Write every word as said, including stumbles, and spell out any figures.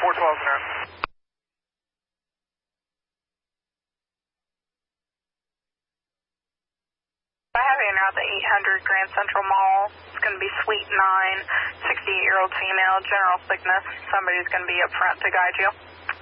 four twelve is now. I have you now at the eight hundred Grand Central Mall. It's going to be Suite nine, sixty-eight-year-old female, general sickness. Somebody's going to be up front to guide you.